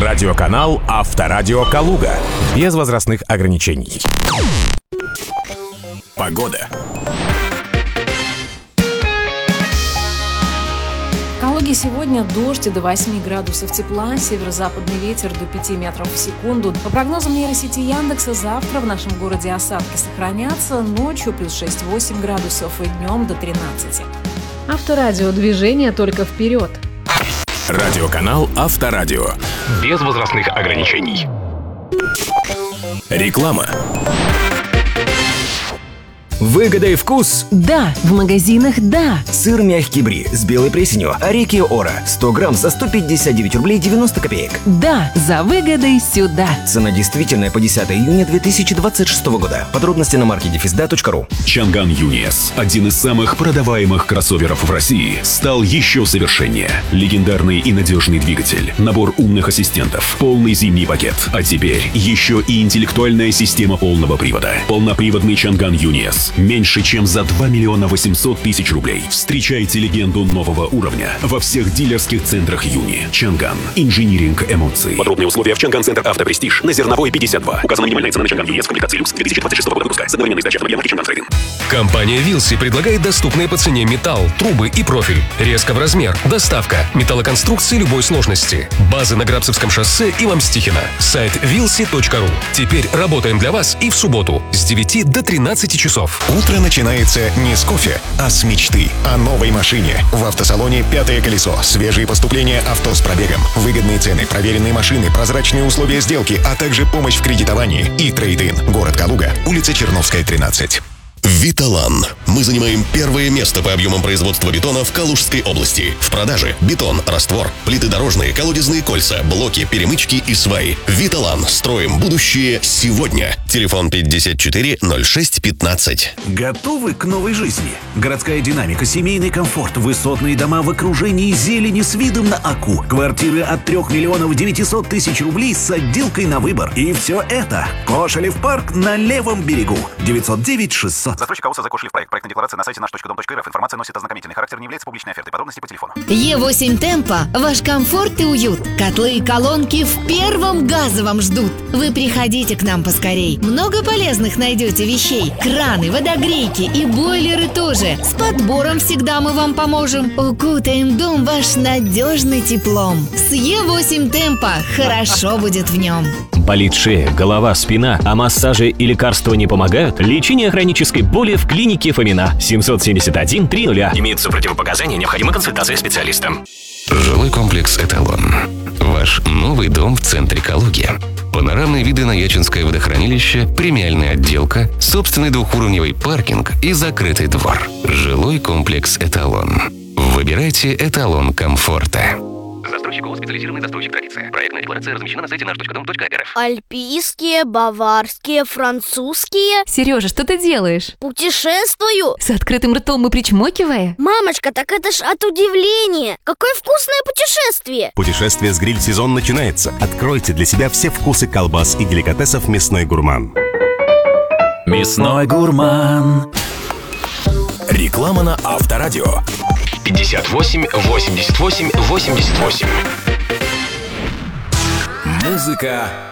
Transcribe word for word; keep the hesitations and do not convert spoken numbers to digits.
Радиоканал Авторадио Калуга. Без возрастных ограничений. Погода. В Калуге сегодня дождь и до восьми градусов тепла, северо-западный ветер до пяти метров в секунду. По прогнозам нейросети Яндекса, завтра в нашем городе осадки сохранятся, ночью плюс шесть-восемь градусов и днем до тринадцати. Авторадио, движение только вперед. Радиоканал Авторадио. Без возрастных ограничений. Реклама. Выгода и вкус? Да, в магазинах да. Сыр мягкий бри с белой плесенью Ареки Ора. сто грамм за сто пятьдесят девять рублей девяносто копеек. Да, за выгодой сюда. Цена действительная по десятое июня две тысячи двадцать шестого года. Подробности на маркете физда точка ру. Чанган Юниес, один из самых продаваемых кроссоверов в России, стал еще совершеннее. Легендарный и надежный двигатель, набор умных ассистентов, полный зимний пакет. А теперь еще и интеллектуальная система полного привода. Полноприводный Чанган Юниес. Меньше, чем за два миллиона восемьсот тысяч рублей. Встречайте легенду нового уровня во всех дилерских центрах Юни. Чанган. Инжиниринг эмоций. Подробные условия в Чанган Центр Автопрестиж на Зерновой пятьдесят два. Указана минимальная цена на Чанган Юниес в комплектации люкс две тысячи двадцать шестого года выпуска. С одновременной сдачей автомобиля марки Чанган Трейдинг. Компания Вилси предлагает доступные по цене металл, трубы и профиль. Резко в размер. Доставка. Металлоконструкции любой сложности. Базы на Грабцевском шоссе и Мстихина. Сайт вилси точка ру. Теперь работаем для вас и в субботу с девяти до тринадцати часов. Утро начинается не с кофе, а с мечты о новой машине. В автосалоне «Пятое колесо». Свежие поступления авто с пробегом, выгодные цены, проверенные машины, прозрачные условия сделки, а также помощь в кредитовании и трейд-ин. Город Калуга, улица Черновская, тринадцать. Виталан. Мы занимаем первое место по объемам производства бетона в Калужской области. В продаже бетон, раствор, плиты дорожные, колодезные кольца, блоки, перемычки и сваи. Виталан. Строим будущее сегодня. Телефон пятьдесят четыре ноль шесть пятнадцать. Готовы к новой жизни? Городская динамика, семейный комфорт, высотные дома в окружении зелени с видом на Аку. Квартиры от трех миллионов девятисот тысяч рублей с отделкой на выбор. И все это Кошелев парк на левом берегу. девятьсот девять шестьсот. Застройщик АО «За Кошелев проект». Проектная декларация на сайте наш точка дом точка эр эф. Информация носит ознакомительный характер, не является публичной офертой. Подробности по телефону. Е восемь Темпо. Ваш комфорт и уют. Котлы и колонки в первом газовом ждут. Вы приходите к нам поскорей. Много полезных найдете вещей. Краны, водогрейки и бойлеры тоже. С подбором всегда мы вам поможем. Укутаем дом ваш надежный теплом. С Е восемь Темпо. Хорошо будет в нем. Болит шея, голова, спина, а массажи и лекарства не помогают? Лечение хронической боли в клинике Фомина. семьсот семьдесят один триста. Имеются противопоказания, необходима консультация специалиста. Жилой комплекс «Эталон». Ваш новый дом в центре Калуги. Панорамные виды на Ячинское водохранилище, премиальная отделка, собственный двухуровневый паркинг и закрытый двор. Жилой комплекс «Эталон». Выбирайте эталон комфорта. Застройщик ООО «Специализированный застройщик Традиция». Проектная декларация размещена на сайте наш точка дом точка эр эф. Альпийские, баварские, французские. Сережа, что ты делаешь? Путешествую. С открытым ртом и причмокивая? Мамочка, так это ж от удивления. Какое вкусное путешествие. Путешествие с гриль-сезон начинается. Откройте для себя все вкусы колбас и деликатесов «Мясной гурман». «Мясной гурман». Реклама на Авторадио. пятьдесят восемь восемьдесят восемь восемьдесят восемь. Музыка